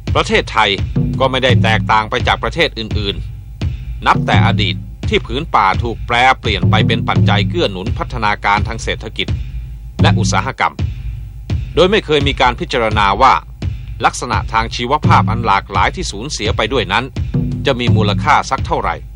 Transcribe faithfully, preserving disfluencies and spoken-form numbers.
ประเทศไทยก็ไม่ได้แตกต่างไปจากประเทศอื่นๆนับแต่อดีตที่ผืนป่าถูกแปรเปลี่ยนไปเป็นปัจจัยเกื้อหนุนพัฒนาการทางเศรษฐกิจและอุตสาหกรรมโดยไม่เคยมีการพิจารณาว่าลักษณะทางชีวภาพอันหลากหลายที่สูญเสียไปด้วยนั้นจะมีมูลค่าสักเท่าไหร่